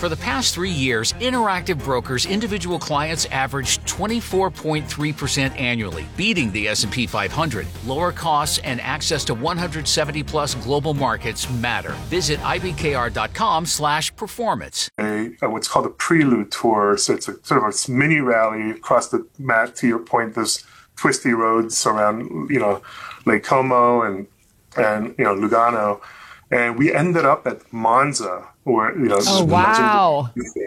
For the past 3 years, Interactive Brokers individual clients averaged 24.3% annually, beating the S&P 500. Lower costs and access to 170-plus global markets matter. Visit ibkr.com/performance. What's called a prelude tour. So it's a sort of a mini rally across the mat. To your point, there's twisty roads around, Lake Como and Lugano. And we ended up at Monza, where, Oh, wow.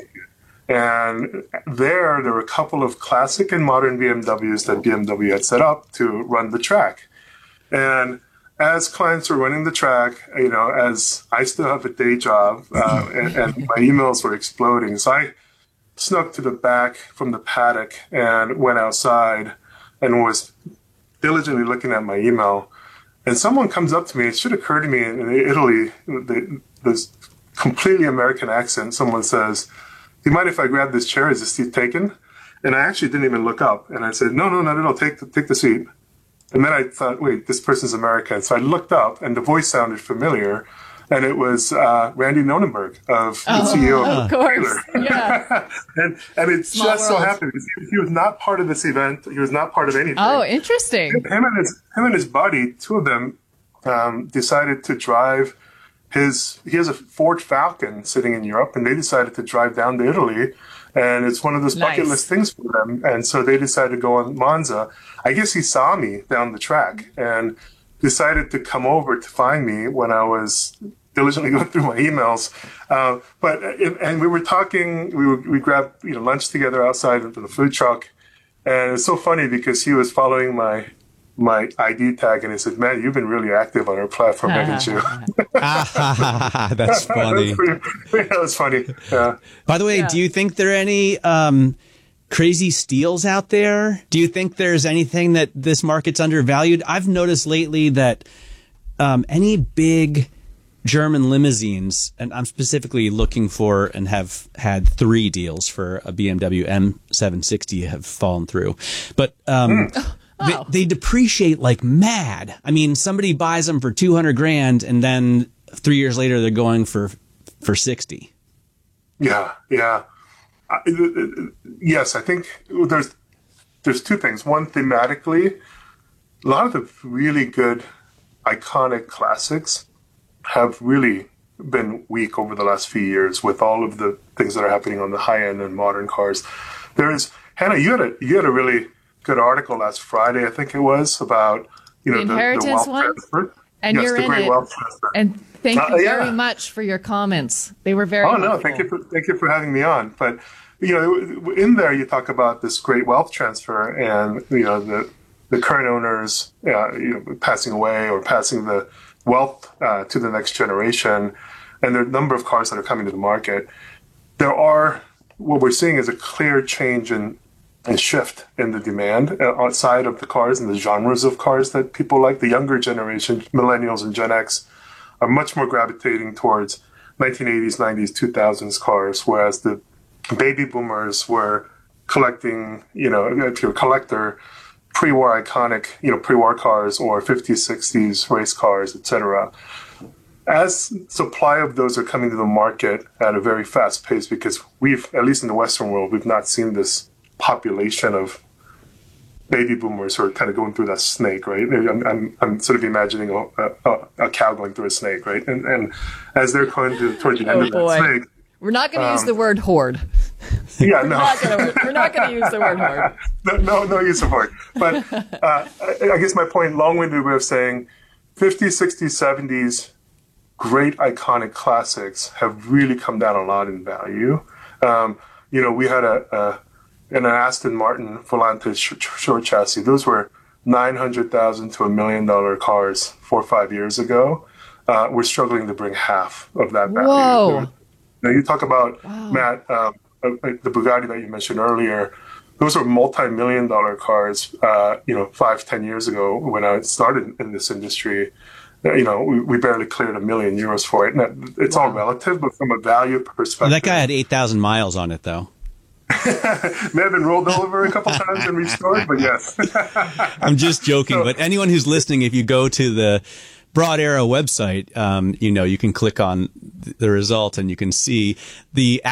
And there were a couple of classic and modern BMWs that BMW had set up to run the track. And as clients were running the track, as I still have a day job, and my emails were exploding. So I snuck to the back from the paddock and went outside and was diligently looking at my email. And someone comes up to me. It should occur to me in Italy, this completely American accent. Someone says, "Do you mind if I grab this chair? Is this seat taken?" And I actually didn't even look up. And I said, "No, not at all. Take the seat." And then I thought, wait, this person's American. So I looked up, and the voice sounded familiar. And it was Randy Nonenberg, the CEO of course. Yeah. and it Small just so world. happened he was not part of this event. He was not part of anything. Oh, interesting. Him and his buddy, two of them, decided to drive he has a Ford Falcon sitting in Europe, and they decided to drive down to Italy. And it's one of those bucket list things for them. And so they decided to go on Monza. I guess he saw me down the track and decided to come over to find me when I was diligently going through my emails. And we were talking, we grabbed lunch together outside of the food truck. And it's so funny because he was following my ID tag, and he said, "Man, you've been really active on our platform, haven't you?" That's funny. That was funny. Yeah. By the way, do you think there are any crazy steals out there? Do you think there's anything that this market's undervalued? I've noticed lately that any big German limousines, and I'm specifically looking for and have had 3 deals for a BMW M760 have fallen through. But they depreciate like mad. I mean, somebody buys them for $200,000 and then 3 years later they're going for 60. Yeah. Yes, I think there's 2 things. One, thematically, a lot of the really good, iconic classics have really been weak over the last few years with all of the things that are happening on the high end and modern cars. Hannah, you had a really good article last Friday, I think it was, about the inheritance the one. transfer. And yes, you're the in great it. wealth transfer. And thank you very much for your comments. They were very helpful. Thank you for having me on. But in there you talk about this great wealth transfer and the current owners passing away or passing the wealth to the next generation, and the number of cars that are coming to the market. What we're seeing is a clear change and shift in the demand outside of the cars and the genres of cars that people like. The younger generation, millennials and Gen X, are much more gravitating towards 1980s, 90s, 2000s cars, whereas the baby boomers were collecting, if you're a collector, pre-war iconic, pre-war cars or 50s, 60s race cars, etc. As supply of those are coming to the market at a very fast pace, because at least in the Western world, we've not seen this population of baby boomers who are kind of going through that snake, right? I'm sort of imagining a cow going through a snake, right? And as they're going towards the end of that snake. We're not going to use the word horde. Yeah, no. We're not going to use the word horde. No use of horde. But I guess my point, long-winded way of saying 50s, 60s, 70s, great iconic classics have really come down a lot in value. We had an Aston Martin Volante short chassis. Those were $900,000 to $1 million cars 4 or 5 years ago. We're struggling to bring half of that value. Whoa. Now you talk about, Matt, the Bugatti that you mentioned earlier. Those were multi-million-dollar cars, 5-10 years ago when I started in this industry. We barely cleared €1 million for it. And it's all relative, but from a value perspective. That guy had 8,000 miles on it, though. May have been rolled over a couple times and restored, but yes. I'm just joking, but anyone who's listening, if you go to the Broad Arrow website, you can click on the result and you can see the